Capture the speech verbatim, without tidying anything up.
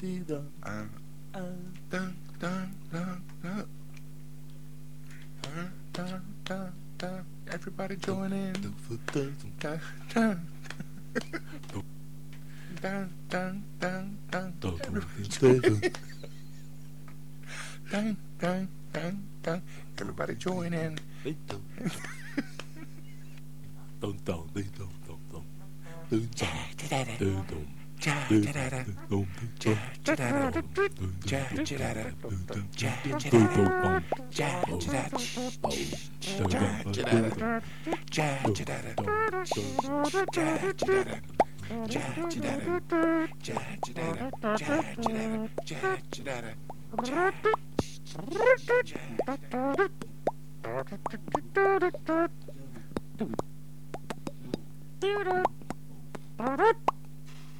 dun, dun, dun, dun. Dun, dun, dun, dun. Everybody join in. Dun, dun, dun, dun, dun, dun, dun. Everybody join in. Dun, dun, dun, dun. Everybody join in.